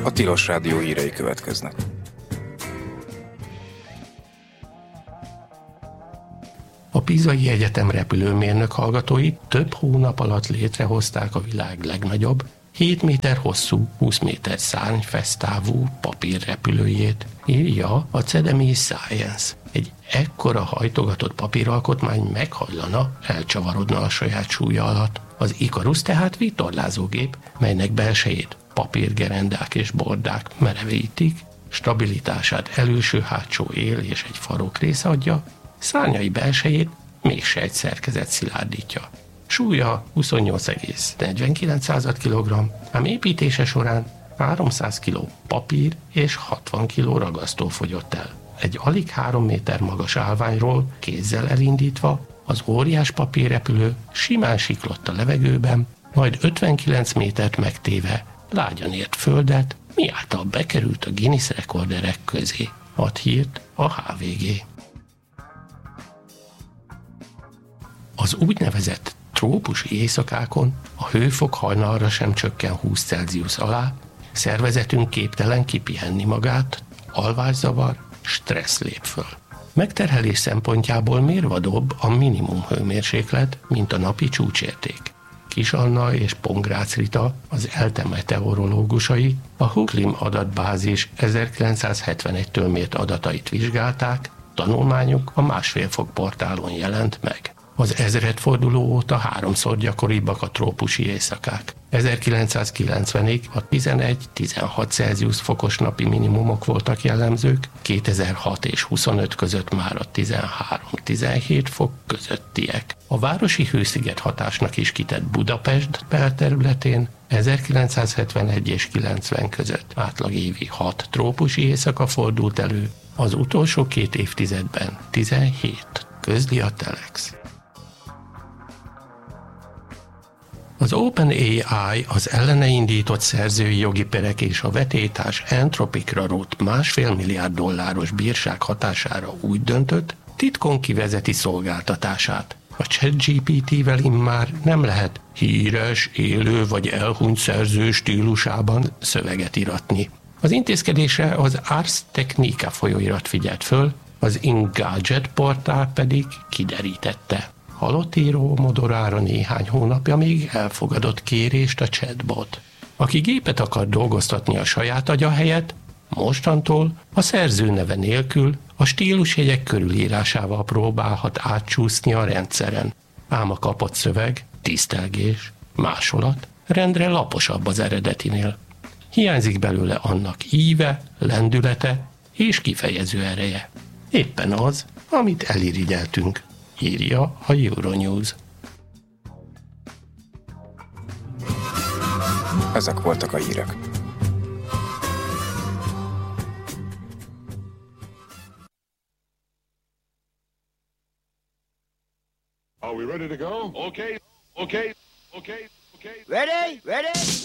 A Tilos Rádió hírei következnek. A Pisai Egyetem repülőmérnök hallgatói több hónap alatt létrehozták a világ legnagyobb, 7 méter hosszú, 20 méter szárnyfesztávú papírrepülőjét, írja a CDMI Science. Egy ekkora hajtogatott papíralkotmány meghajlana, elcsavarodna a saját súlya alatt. Az Ikarus tehát vitorlázógép, melynek belsejét papírgerendák és bordák merevítik, stabilitását előső-hátsó él és egy farokrész adja, szárnyai belsejét még sejtszerkezet szilárdítja. Súlya 28,49 kg, ám építése során 300 kg papír és 60 kg ragasztó fogyott el. Egy alig 3 méter magas állványról kézzel elindítva az óriás papírrepülő simán siklott a levegőben, majd 59 métert megtéve lágyan ért földet, miáltal bekerült a Guinness rekorderek közé. Ad hírt a HVG. Az úgynevezett trópusi éjszakákon a hőfok hajnalra sem csökken 20 Celsius alá, szervezetünk képtelen kipihenni magát, alvászavar, stressz lép föl. Megterhelés szempontjából mérvadóbb a minimum hőmérséklet, mint a napi csúcsérték. Kis Anna és Pongrácz Rita, az ELTE meteorológusai, a Huklim adatbázis 1971-től mért adatait vizsgálták, tanulmányuk a 1,5 fok portálon jelent meg. Az ezredforduló óta 3-szor gyakoribbak a trópusi éjszakák. 1990-ig a 11-16 Celsius fokos napi minimumok voltak jellemzők, 2006 és 25 között már a 13-17 fok közöttiek. A városi hősziget hatásnak is kitett Budapest belterületén 1971 és 90 között átlag-évi 6 trópusi éjszaka fordult elő, az utolsó 2 évtizedben 17, közli a Telex. Az OpenAI az ellene indított szerzői jogi perek és a vetélytárs Anthropicra rótt $1,5 milliárd bírság hatására úgy döntött, titkon kivezeti szolgáltatását. A ChatGPT-vel immár nem lehet híres, élő vagy elhunyt szerző stílusában szöveget íratni. Az intézkedésre az Ars Technica folyóirat figyelt föl, az Engadget portál pedig kiderítette. Halott író Modorára néhány hónapja még elfogadott kérést a chatbot. Aki gépet akar dolgoztatni a saját agya helyett, mostantól a szerző neve nélkül a stílusjegyek körülírásával próbálhat átcsúszni a rendszeren. Ám a kapott szöveg, tisztelgés, másolat rendre laposabb az eredetinél. Hiányzik belőle annak íve, lendülete és kifejező ereje. Éppen az, amit elirigyeltünk, írja a Euronews. Ezek voltak a hírek. Are we ready to go? Okay. Ready?